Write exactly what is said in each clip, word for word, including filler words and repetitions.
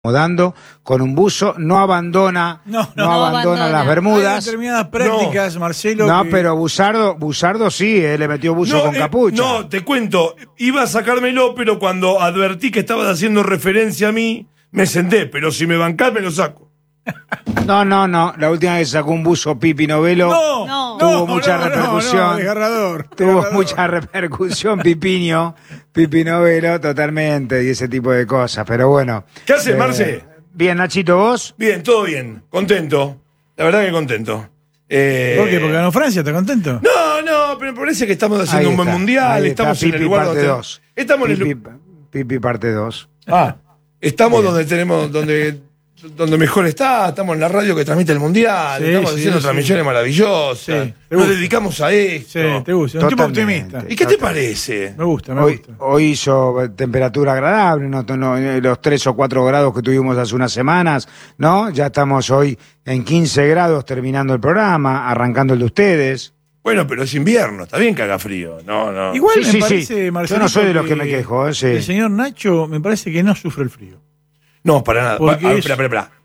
Dando con un buzo, no abandona, no, no, no abandona, abandona las Bermudas. Hay determinadas prácticas, no. Marcelo. No, que... pero Busardo, Busardo sí, eh, le metió buzo no, con eh, capucha. No, te cuento, iba a sacármelo, pero cuando advertí que estabas haciendo referencia a mí, me senté, pero si me bancás me lo saco. No, no, no. La última vez sacó un buzo Pipi Novelo. No, no, tuvo no, mucha no, repercusión. No, no, desgarrador, tuvo desgarrador. mucha repercusión, Pipiño, Pipi Novelo, totalmente, y ese tipo de cosas. Pero bueno. ¿Qué haces, eh, Marce? Bien, Nachito, ¿vos? Bien, todo bien. Contento. La verdad que contento. Eh... ¿Por qué? ¿Porque ganó Francia? ¿Estás contento? No, no, pero me parece que estamos haciendo Ahí un buen está, mundial. Estamos Pipi, en el lugar parte donde. dos. Estamos Pipi, en el. Pipi parte dos. Ah, estamos Bien. donde tenemos. donde donde mejor está, estamos en la radio que transmite el mundial, Sí, estamos sí, haciendo sí. transmisiones maravillosas, Sí, te nos gusta. dedicamos a esto. Sí, te gusta. Un tipo optimista. ¿Y qué te parece? Me gusta, me Hoy, gusta. hoy hizo temperatura agradable, no, no, los tres o cuatro grados que tuvimos hace unas semanas, ¿no? Ya estamos hoy en quince grados terminando el programa, arrancando el de ustedes. Bueno, pero es invierno, está bien que haga frío. No, no. Igual Sí, me sí, parece, sí. Marcelito, Yo no soy de los que me quejo, ¿eh? Sí. El señor Nacho me parece que no sufre el frío. No, para nada. Porque Pa- a ver, es- espera, espera, espera.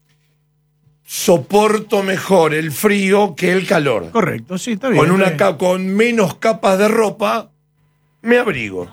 Soporto mejor el frío que el calor. Correcto, sí, está bien. Con una está bien. ca- con menos capas de ropa, me abrigo.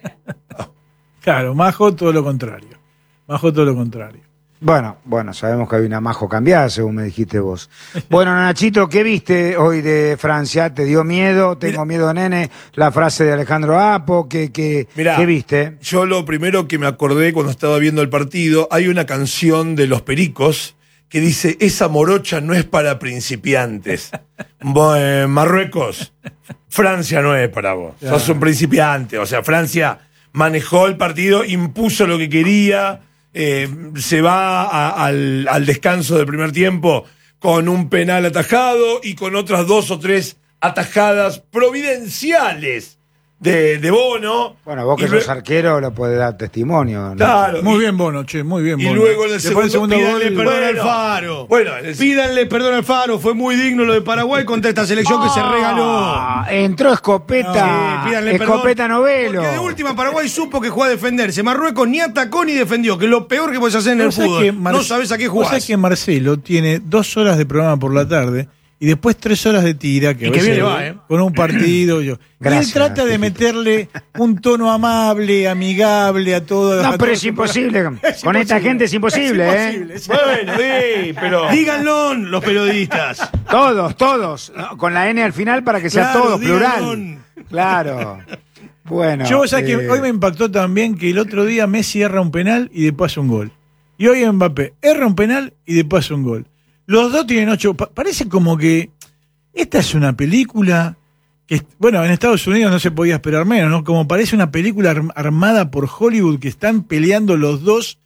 Claro, Majo todo lo contrario. Majo todo lo contrario. Bueno, bueno, sabemos que hay una Majo cambiada, según me dijiste vos. Bueno, Nachito, ¿qué viste hoy de Francia? ¿Te dio miedo? Tengo Mira, miedo, nene. La frase de Alejandro Apo, ¿qué, qué, Mirá, ¿qué viste? Yo lo primero que me acordé cuando estaba viendo el partido, hay una canción de Los Pericos que dice, esa morocha no es para principiantes. Bo- eh, Marruecos, Francia no es para vos. Claro. Sos un principiante. O sea, Francia manejó el partido, impuso lo que quería, eh, se va a- al, al descanso del primer tiempo con un penal atajado y con otras dos o tres atajadas providenciales de, de Bono. Bueno, vos que Y sos lue- arquero lo podés dar testimonio, ¿no? Claro. Muy y- bien, Bono, che, muy bien, Y Bono. luego en el Después segundo, del segundo pídanle gol, perdón al bueno, Faro. Bueno, el- Pídanle perdón al Faro, fue muy digno lo de Paraguay contra esta selección que se regaló. Ah, entró Escopeta, Sí, pídanle Escopeta perdón, Novelo. Porque de última Paraguay supo que jugó a defenderse. Marruecos ni atacó ni defendió, que es lo peor que puedes hacer en el ¿Vos sabés fútbol. que Mar- No sabes a qué vos sabés jugás. que Marcelo tiene dos horas de programa por la tarde y después tres horas de tira, que, Y a que veces bien le va, ¿eh? con un partido. Yo. Gracias, y él trata de Pepito. meterle un tono amable, amigable a todo. No, a pero todo es su imposible. programa. Es Con esta imposible. gente es imposible, Es ¿eh? imposible, es bueno, sí, pero. Díganlo los periodistas. Todos, todos. No, con la N al final para que sea Claro, todo, plural. díganlo. Claro. Bueno. Yo, vos sabés eh, que hoy me impactó también que el otro día Messi erra un penal y después hace un gol. Y hoy Mbappé erra un penal y después hace un gol. Los dos tienen ocho. Pa- parece como que esta es una película que, bueno, en Estados Unidos no se podía esperar menos, ¿no? Como parece una película arm- armada por Hollywood que están peleando los dos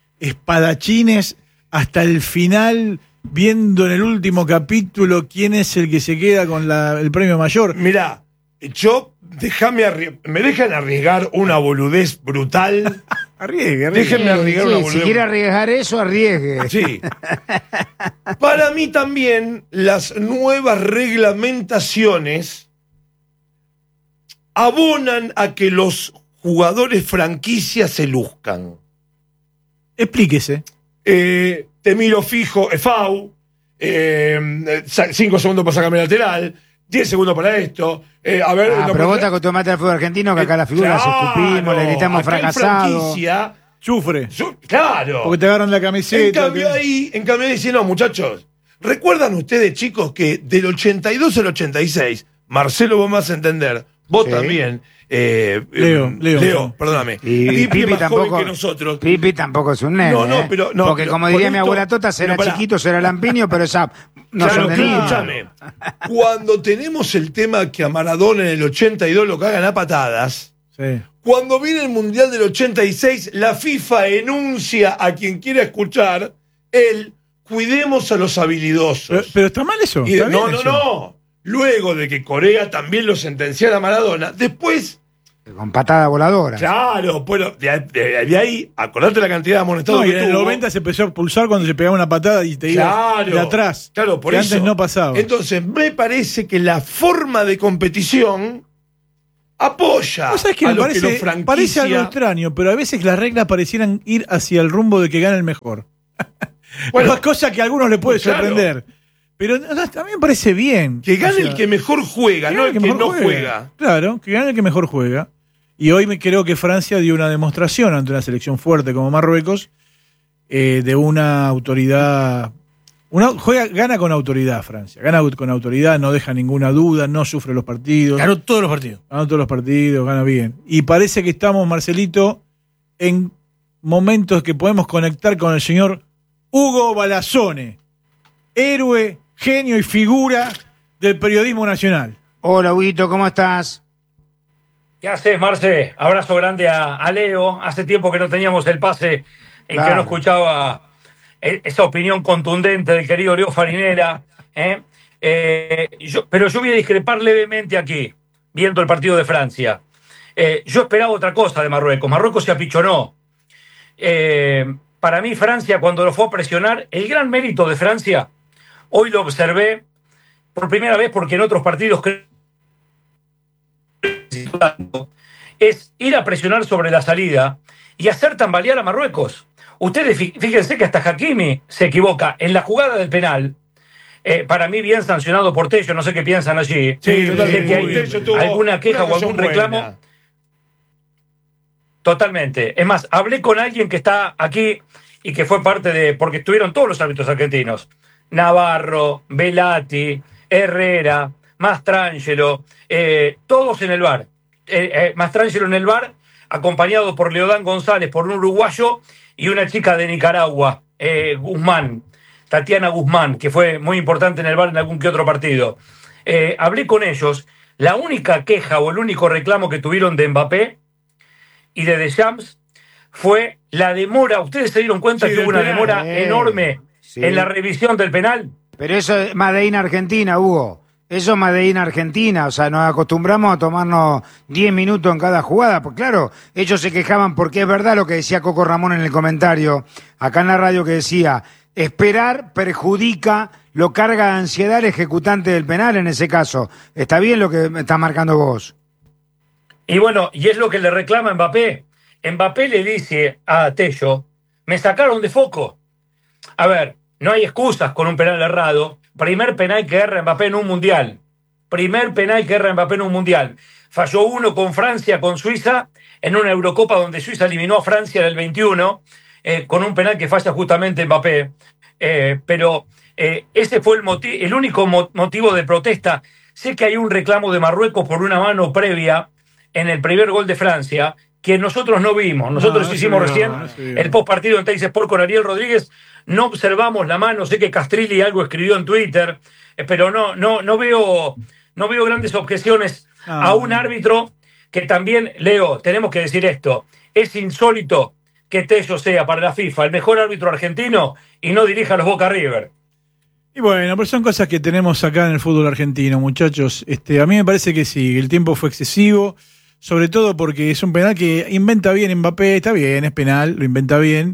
espadachines hasta el final, viendo en el último capítulo quién es el que se queda con la- el premio mayor. Mirá, yo, déjame arri- me dejan arriesgar una boludez brutal. Arriesgue, arriesgue. Déjenme arriesgar sí, una si boludez. quiere arriesgar eso, arriesgue. Sí. Para mí también las nuevas reglamentaciones abonan a que los jugadores franquicias se luzcan. Explíquese. Eh, te miro fijo, es FAU, eh, sa- cinco segundos para sacarme lateral, diez segundos para esto. Eh, a ver, Ah, no, pero vos porque- te acostumbraste al fútbol argentino, que acá las figuras Claro, escupimos, le gritamos acá en fracasado. franquicia, Sufre. yo- claro. Porque te agarran la camiseta. En cambio te- ahí, en cambio ahí dicen, no, muchachos, ¿recuerdan ustedes, chicos, que del ochenta y dos al ochenta y seis, Marcelo, vos me vas a entender, vos Sí. también, eh, Leo, eh, Leo. Leo, perdóname, Y Pipi es Pipi más joven tampoco, que nosotros. Pipi tampoco es un nene. No, no, ¿eh? pero- no, Porque pero como por diría mi esto- abuela Tota, será pero pará. chiquito, será lampiño, pero esa no Claro, son de claro, niños. escúchame. Cuando tenemos el tema que a Maradona en el ochenta y dos lo cagan a patadas, Sí. cuando viene el Mundial del ochenta y seis, la FIFA enuncia a quien quiera escuchar el cuidemos a los habilidosos. Pero, pero está mal eso. Y de- está bien no, no, eso. no. Luego de que Corea también lo sentenciara a Maradona, después, Con patada voladora. claro, bueno, de, de- de ahí, acordate la cantidad de amonestados No, y que en el tuvo. noventa se empezó a pulsar cuando se pegaba una patada y te iba Claro, de atrás. Claro, por que eso. antes no pasaba. Entonces, me parece que la forma de competición apoya ¿Vos sabés que a me los parece, que lo franquicia. parece algo extraño, pero a veces las reglas parecieran ir hacia el rumbo de que gane el mejor. Bueno, es cosa que a algunos les puede pues claro. sorprender. Pero o sea, a mí me parece bien. Que gane o sea, el que mejor juega, no el que, que no juega. juega. Claro, que gane el que mejor juega. Y hoy me creo que Francia dio una demostración ante una selección fuerte como Marruecos eh, de una autoridad. Una, juega, gana con autoridad Francia. Gana con autoridad, no deja ninguna duda, no sufre los partidos. Ganó todos los partidos. Ganó todos los partidos, gana bien. Y parece que estamos, Marcelito, en momentos que podemos conectar con el señor Hugo Balazzone, héroe, genio y figura del periodismo nacional. Hola, Huguito, ¿cómo estás? ¿Qué haces, Marce? Abrazo grande a, a Leo. Hace tiempo que no teníamos el pase en claro. que no escuchaba esa opinión contundente del querido Leo Farinella. ¿eh? Eh, yo, pero yo voy a discrepar levemente aquí, viendo el partido de Francia. Eh, yo esperaba otra cosa de Marruecos. Marruecos se apichonó. Eh, para mí, Francia, cuando lo fue a presionar, el gran mérito de Francia, hoy lo observé por primera vez porque en otros partidos es ir a presionar sobre la salida y hacer tambalear a Marruecos. Ustedes fíjense que hasta Hakimi se equivoca en la jugada del penal. Eh, para mí bien sancionado por Tello, no sé qué piensan allí. Sí, de que hay alguna queja o algún reclamo. Buena. Totalmente. Es más, hablé con alguien que está aquí y que fue parte de, porque estuvieron todos los árbitros argentinos. Navarro, Velati, Herrera, Mastrangelo, eh, todos en el V A R. Eh, eh, Mastrangelo en el V A R, acompañado por Leodán González, por un uruguayo y una chica de Nicaragua, eh, Guzmán, Tatiana Guzmán, que fue muy importante en el V A R en algún que otro partido. Eh, hablé con ellos. La única queja o el único reclamo que tuvieron de Mbappé y de Deschamps fue la demora. ¿Ustedes se dieron cuenta sí, que hubo una penal, demora eh, enorme sí. en la revisión del penal? Pero eso es Made in Argentina, Hugo. Eso es Made in Argentina. O sea, nos acostumbramos a tomarnos diez minutos en cada jugada. Pues claro, ellos se quejaban porque es verdad lo que decía Coco Ramón en el comentario, acá en la radio, que decía, esperar perjudica, lo carga de ansiedad el ejecutante del penal en ese caso. Está bien lo que me estás marcando vos. Y bueno, y es lo que le reclama Mbappé. Mbappé le dice a Tello, me sacaron de foco. A ver, no hay excusas con un penal errado. Primer penal que erra Mbappé en un mundial. Primer penal que erra Mbappé en un mundial. Falló uno con Francia, con Suiza, en una Eurocopa donde Suiza eliminó a Francia en el veintiuno, eh, con un penal que falla justamente Mbappé. Eh, pero eh, ese fue el, motiv- el único mo- motivo de protesta. Sé que hay un reclamo de Marruecos por una mano previa en el primer gol de Francia, que nosotros no vimos. Nosotros no, no hicimos recién no, no el postpartido en Teis Sport con Ariel Rodríguez, no observamos la mano. Sé que Castrilli algo escribió en Twitter, pero no, no, no, veo, no veo grandes objeciones ah, a un árbitro que también, Leo, tenemos que decir esto, es insólito que Tello sea para la FIFA el mejor árbitro argentino y no dirija a los Boca River. Y bueno, pero son cosas que tenemos acá en el fútbol argentino, muchachos. Este, a mí me parece que sí, el tiempo fue excesivo, sobre todo porque es un penal que inventa bien Mbappé, está bien, es penal, lo inventa bien.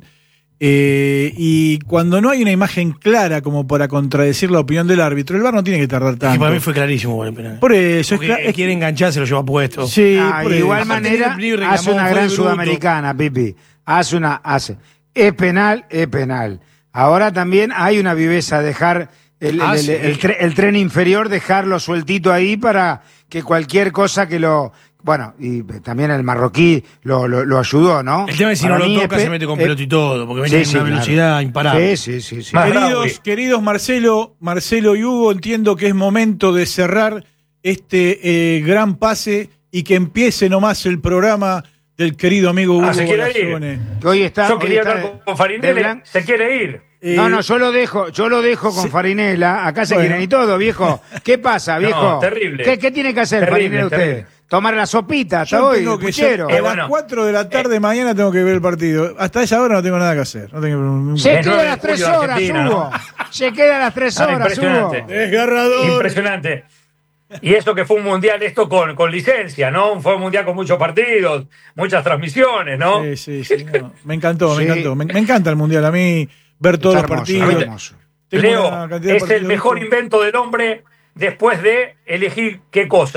Eh, y cuando no hay una imagen clara como para contradecir la opinión del árbitro, el V A R no tiene que tardar tanto. Es que para mí fue clarísimo con el penal. Por eso porque es, es quiere enganchar, se lo lleva puesto. Sí, ah, de igual manera hace una gran sudamericana, Pipi. Hace una, hace. Es penal, es penal. Ahora también hay una viveza, dejar el, ah, el, sí. el, el, tre, el tren inferior, dejarlo sueltito ahí para que cualquier cosa que lo... Bueno, y también el marroquí lo, lo, lo ayudó, ¿no? El tema es que si para no lo toca, se mete con pelota y todo, porque viene sí, sí, una velocidad claro. imparable. Sí, sí, sí. sí. Queridos, queridos Marcelo, Marcelo y Hugo, entiendo que es momento de cerrar este eh, gran pase y que empiece nomás el programa del querido amigo Hugo. Ah, se quiere ir. Hoy está, yo quería está hablar con Farinella, se quiere ir. Eh, no, no, yo lo dejo, yo lo dejo con sí. Farinella. Acá se bueno. quieren y todo, viejo. ¿Qué pasa, viejo? No, terrible. ¿Qué, qué tiene que hacer terrible, Farinella usted? Terrible. Tomar la sopita hasta yo hoy, tengo que puchero. ser, a las cuatro de la tarde eh, mañana tengo que ver el partido. Hasta esa hora no tengo nada que hacer. No tengo... Se queda a las tres horas, Hugo. ¿No? Se queda a las tres horas, ah, impresionante. Hugo. Desgarrador. Impresionante. Y eso que fue un mundial, esto con, con licencia, ¿no? Fue un mundial con muchos partidos, muchas transmisiones, ¿no? Sí, sí, sí. No. Me encantó, me sí. encantó. Me, me encanta el mundial. A mí, ver todos Está los hermoso, partidos. Leo, es el mejor invento del hombre después de elegir qué cosa.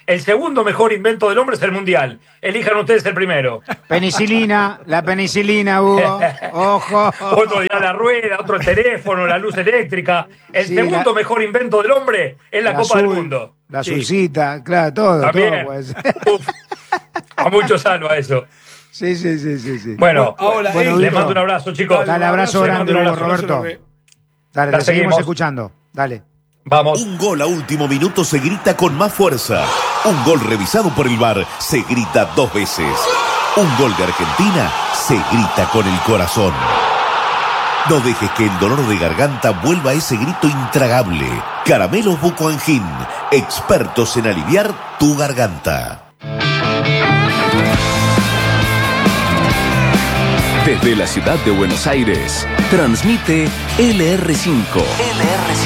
El segundo mejor invento del hombre es el mundial. Elijan ustedes el primero. Penicilina, la penicilina, Hugo. Ojo. Otro día la rueda, otro el teléfono, la luz eléctrica. El Sí, segundo la- mejor invento del hombre es la, La Copa del azul, Mundo. La Sí. azulcita, claro, todo, También. todo puede ser. Uf, a muchos salva eso. Sí, sí, sí, sí, sí. Bueno, Ahora, Bueno, eh, les mando un abrazo, chicos. Dale, abrazo le grande, mando un Hugo, abrazo, Roberto. abrazo enorme. Dale, La te seguimos seguimos. escuchando. Dale. Vamos. Un gol a último minuto se grita con más fuerza. Un gol revisado por el V A R se grita dos veces. Un gol de Argentina se grita con el corazón. No dejes que el dolor de garganta vuelva a ese grito intragable. Caramelos Buco Angin, expertos en aliviar tu garganta. Desde la ciudad de Buenos Aires, transmite L R cinco. L R cinco.